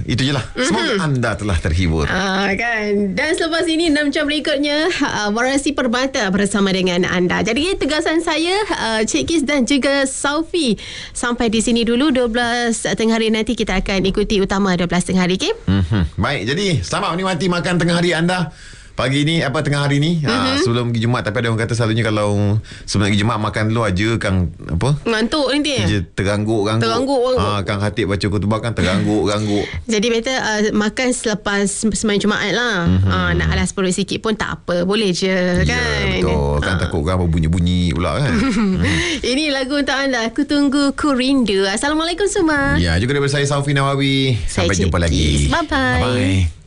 Itu je lah. Semoga anda telah terhibur. Kan. Dan selepas ini 6 jam berikutnya Warasi Permata bersama dengan anda. Jadi tegasan saya Cik Kis dan juga Saufi sampai di sini dulu. 12 tengah hari nanti kita akan ikuti utama 12 tengah hari, okay? Baik, jadi selamat menikmati makan tengah hari anda. Pagi ni tengah hari ni sebelum pergi Jumaat. Tapi ada orang kata selalunya kalau sebelum pergi Jumaat makan dulu aja Kang ngantuk nanti terganggu. Kang Hatib baca khutbah kan terganggu. Jadi better makan selepas sembahyang Jumaat lah. Nak alas perut sikit pun tak apa, boleh je kan. Ya betul. Kan takut kan berbunyi-bunyi pula kan. Ini lagu untuk anda, Aku Tunggu Ku Rindu. Assalamualaikum semua. Ya, juga daripada saya Saufi Nawawi. Sampai jumpa lagi. Bye bye.